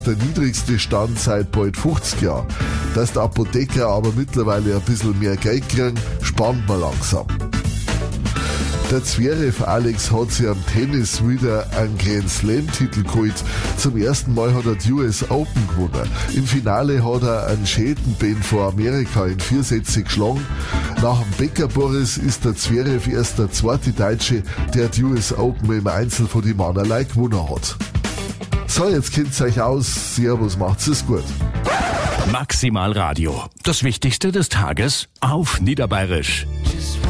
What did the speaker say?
Der niedrigste Stand seit bald 50 Jahren. Dass die Apotheker aber mittlerweile ein bisschen mehr Geld kriegen, sparen wir langsam. Der Zverev Alex hat sich am Tennis wieder einen Grand Slam-Titel geholt. Zum ersten Mal hat er die US Open gewonnen. Im Finale hat er einen Schädenben vor Amerika in 4 Sätze geschlagen. Nach dem Becker Boris ist der Zverev erst der zweite Deutsche, der die US Open im Einzel von die Mannerlei gewonnen hat. So, jetzt kennt's euch aus. Servus, macht's es gut. Maximal Radio. Das Wichtigste des Tages auf Niederbayerisch.